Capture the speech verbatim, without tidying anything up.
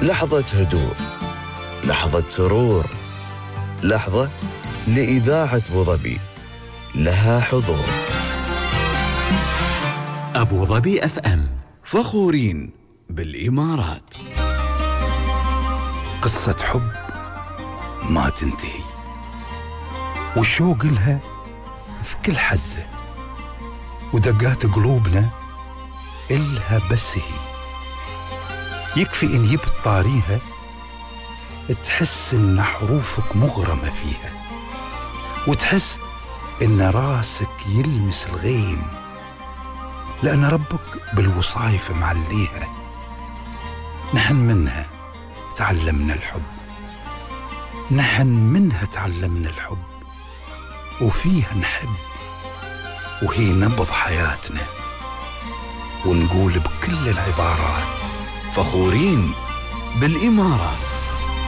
لحظة هدوء، لحظة سرور، لحظة لإذاعة أبوظبي لها حضور. أبوظبي أف أم، فخورين بالإمارات. قصة حب ما تنتهي، والشوق لها في كل حزة، ودقات قلوبنا إلها بس هي. يكفي إن جبت طاريها تحس إن حروفك مغرمة فيها، وتحس إن راسك يلمس الغيم، لأن ربك بالوصايف معليها. نحن منها تعلمنا الحب، نحن منها تعلمنا الحب، وفيها نحب، وهي نبض حياتنا، ونقول بكل العبارات فخورين بالإمارات.